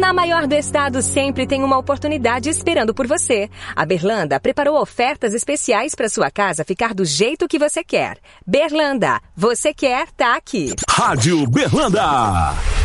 A maior do estado sempre tem uma oportunidade esperando por você. A Berlanda preparou ofertas especiais para sua casa ficar do jeito que você quer. Berlanda, você quer, tá aqui. Rádio Berlanda.